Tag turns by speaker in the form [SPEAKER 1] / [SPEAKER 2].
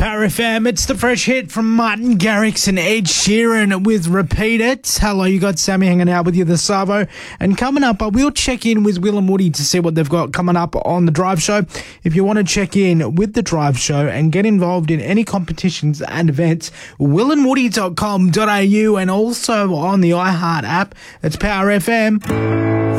[SPEAKER 1] Power FM, it's the fresh hit from Martin Garrix and Ed Sheeran with Repeat It. Hello, you got Sammy hanging out with you, the Savo. And coming up, I will check in with Will and Woody to see what they've got coming up on the Drive Show. If you want to check in with the Drive Show and get involved in any competitions and events, willandwoody.com.au and also on the iHeart app. It's Power FM.